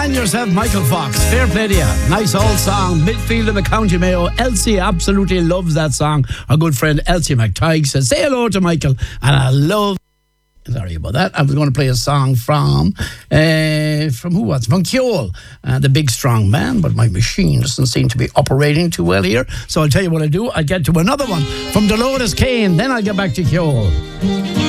And yourself, Michael Fox. Fair play to you. Nice old song. Midfield of the County Mayo. Elsie absolutely loves that song. Our good friend Elsie McTighe says, say hello to Michael. And I love... Sorry about that. I was going to play a song from who was? From Kjol, the big strong man, but my machine doesn't seem to be operating too well here. So I'll tell you what I'll do. I'll get to another one from Dolores Kane, then I'll get back to Kjol.